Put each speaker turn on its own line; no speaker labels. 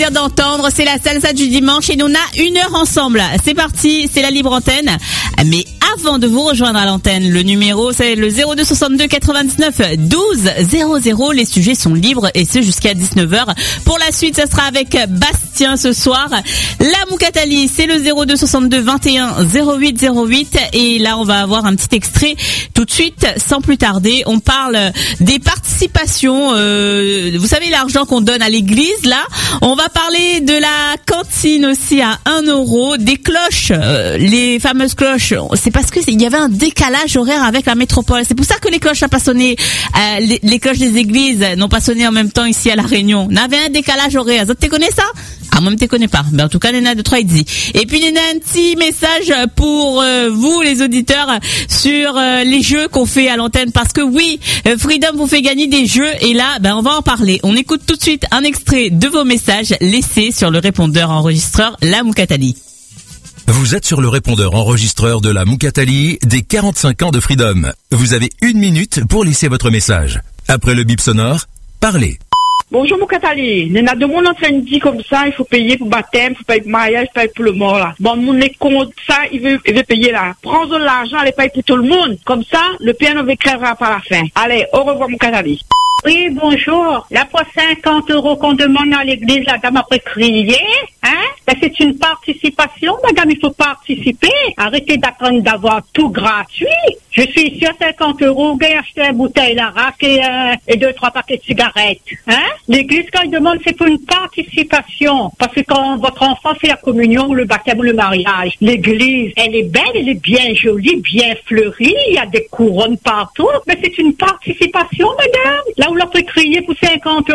D'entendre, c'est la salsa du dimanche et nous on a 1 heure ensemble. C'est parti, c'est la libre antenne. Mais avant de vous rejoindre à l'antenne, le numéro c'est le 02 62 99 12 00. Les sujets sont libres et ce jusqu'à 19h. Pour la suite, ça sera avec Bastien ce soir. La Moukatali, c'est le 02 62 21 08 08 et là on va avoir un petit extrait tout de suite sans plus tarder. On parle des participations, vous savez l'argent qu'on donne à l'église là. On va parler de la cantine aussi à 1 euro, des cloches, les fameuses cloches. C'est parce que il y avait un décalage horaire avec la métropole. C'est pour ça que les cloches n'ont pas sonné, les cloches des églises n'ont pas sonné en même temps ici à La Réunion. On avait un décalage horaire. Tu connais ça? Ah, moi, je ne connais pas. Mais en tout cas, Nena de 3 et 10. Et puis, Nena, un petit message pour vous, les auditeurs, sur les jeux qu'on fait à l'antenne. Parce que oui, Freedom vous fait gagner des jeux. Et là, on va en parler. On écoute tout de suite un extrait de vos messages laissés sur le répondeur enregistreur La Moukatali.
Vous êtes sur le répondeur enregistreur de La Moukatali des 45 ans de Freedom. Vous avez 1 minute pour laisser votre message. Après le bip sonore, parlez.
Bonjour Moukatali, il y a de monde en train de dire comme ça, il faut payer pour baptême, il faut payer pour mariage, il faut payer pour le mort là. Bon, mon est contre ça, il veut payer là. Prends l'argent, allez payer pour tout le monde. Comme ça, le père ne crèvera pas à la fin. Allez, au revoir Moukatali.
Oui, bonjour. Là, pour 50 € qu'on demande à l'église, la dame après crier, hein? C'est une participation, madame, il faut participer. Arrêtez d'attendre d'avoir tout gratuit. Je suis ici à 50 €, j'ai acheté une bouteille d'arac et 2-3 paquets de cigarettes, hein? L'église, quand il demande, c'est pour une participation. Parce que quand votre enfant fait la communion, ou le baptême ou le mariage, l'église, elle est belle, elle est bien jolie, bien fleurie, il y a des couronnes partout, mais c'est une participation, madame. Là où l'on peut crier pour 50 €.